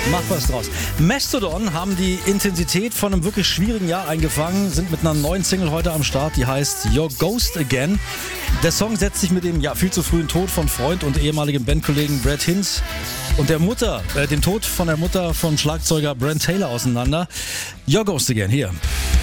Mach was draus. Mastodon haben die Intensität von einem wirklich schwierigen Jahr eingefangen, sind mit einer neuen Single heute am Start, die heißt Your Ghost Again. Der Song setzt sich mit dem viel zu frühen Tod von Freund und ehemaligem Bandkollegen Brad Hinz und dem Tod von der Mutter von Schlagzeuger Brent Taylor auseinander. Your Ghost Again, hier.